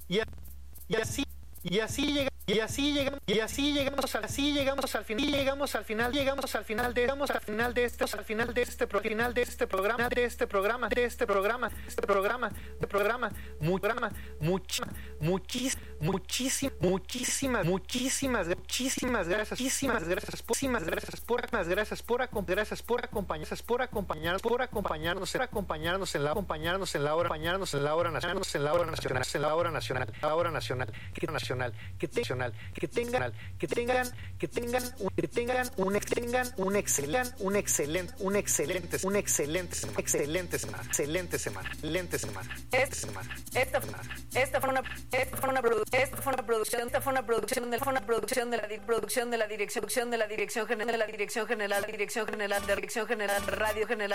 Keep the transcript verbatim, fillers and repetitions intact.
y, y así y así llega y así llegamos y así llegamos al así llegamos al final y llegamos al final llegamos al final de llegamos al final de este al final de este pro, final de este programa de este programa de este programa este programa de programa programa muchísimas muchísimas muchísimas muchísimas muchísimas gracias muchísimas gracias muchísimas gracias por gracias por gracias por acompañarnos por acompañarnos por acompañarnos por acompañarnos en la acompañarnos en la hora acompañarnos en la hora nacional en la hora nacional en la hora nacional la hora nacional que nacional que tengan que tengan que tengan que tengan que tengan un tengan un excelente un excelente un excelente un excelente excelente semana excelente semana excelente semana esta semana esta esta fue una esta fue una esta fue una producción esta fue una producción de fue una producción de la producción de la dirección de la dirección general de la dirección general dirección general de dirección general de radio general